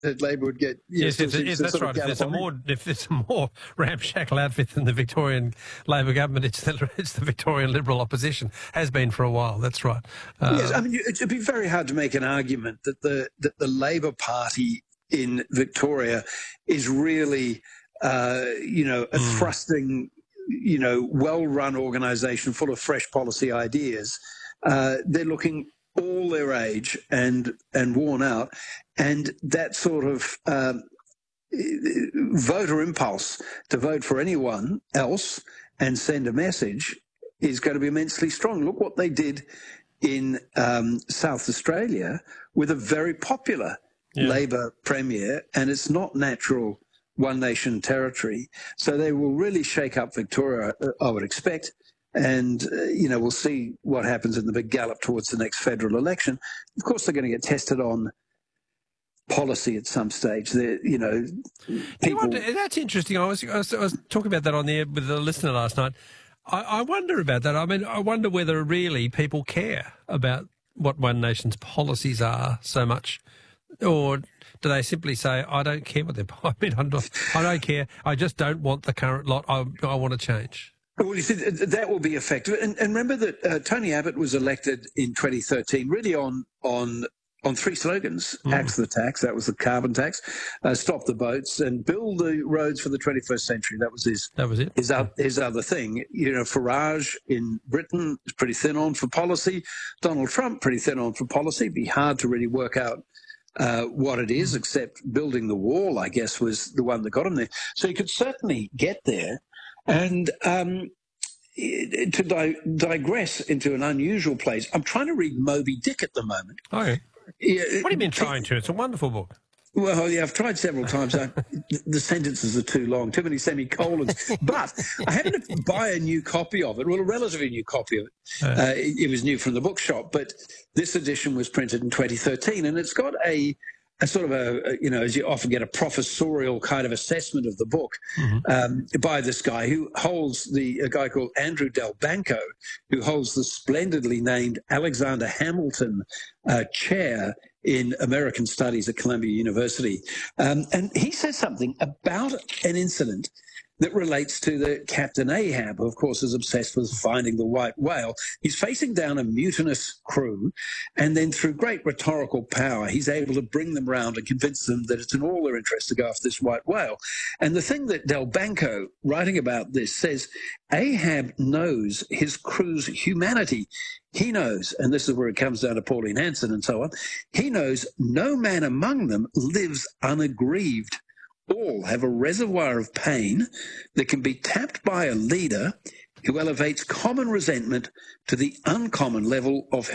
that Labor would get. Yes, that's right. If it's a more ramshackle outfit than the Victorian Labor government, it's the Victorian Liberal opposition. Has been for a while. That's right. Yes, I mean, it'd be very hard to make an argument that the Labor Party in Victoria is really, a thrusting, well-run organisation full of fresh policy ideas. They're looking all their age and worn out, and that sort of voter impulse to vote for anyone else and send a message is going to be immensely strong. Look what they did in South Australia with a very popular Labor premier, and it's not natural one nation territory. So they will really shake up Victoria, I would expect. And, we'll see what happens in the big gallop towards the next federal election. Of course, they're going to get tested on policy at some stage. That's interesting. I was talking about that on the air with a listener last night. I wonder about that. I mean, I wonder whether really people care about what One Nation's policies are so much, or do they simply say, I don't care what they're... I don't care. I just don't want the current lot. I want to change. Well, you see, that will be effective. And remember that Tony Abbott was elected in 2013 really on three slogans: axe the tax, that was the carbon tax, stop the boats, and build the roads for the 21st century. That was his other thing. Farage in Britain is pretty thin on for policy. Donald Trump, pretty thin on for policy. It'd be hard to really work out what it is, except building the wall, I guess, was the one that got him there. So you could certainly get there. And to digress into an unusual place, I'm trying to read Moby Dick at the moment. Oh, yeah. What have you been trying to? It's a wonderful book. Well, yeah, I've tried several times. The sentences are too long, too many semicolons. But I happened to buy a new copy of it, well, a relatively new copy of it. It was new from the bookshop, but this edition was printed in 2013, and it's got a sort of as you often get, a professorial kind of assessment of the book by this guy who holds a guy called Andrew Delbanco, who holds the splendidly named Alexander Hamilton Chair in American Studies at Columbia University. And he says something about an incident that relates to the Captain Ahab, who, of course, is obsessed with finding the white whale. He's facing down a mutinous crew, and then through great rhetorical power, he's able to bring them round and convince them that it's in all their interest to go after this white whale. And the thing that Delbanco, writing about this, says, Ahab knows his crew's humanity. He knows, and this is where it comes down to Pauline Hanson and so on, he knows no man among them lives unaggrieved. All have a reservoir of pain that can be tapped by a leader who elevates common resentment to the uncommon level of